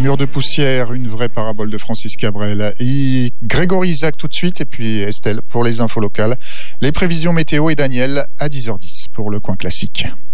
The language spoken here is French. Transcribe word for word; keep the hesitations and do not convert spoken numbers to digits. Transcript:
Mur de poussière, une vraie parabole de Francis Cabrel. Et Grégory Isaac tout de suite, et puis Estelle pour les infos locales. Les prévisions météo et Daniel à dix heures dix pour le coin classique.